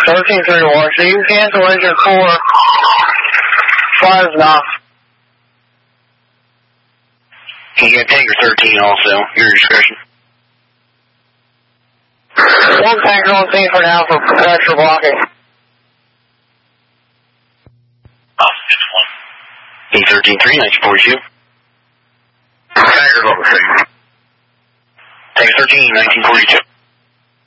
1331, so you can cancel engine 4. Flies now. You can take your 13 also, your discretion. One tanker on scene for now for pressure blocking. E13-3, 1942. Tanker's on the scene. Tanker 13, 1942.